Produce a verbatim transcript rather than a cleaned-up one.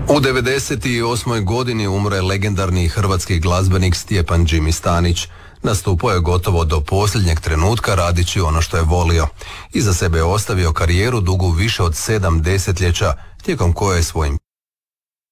U devedeset osmoj godini umro je legendarni hrvatski glazbenik Stjepan Jimmy Stanić. Nastupao je gotovo do posljednjeg trenutka radići ono što je volio. Iza sebe je ostavio karijeru dugu više od sedam desetljeća, tijekom koje je svojim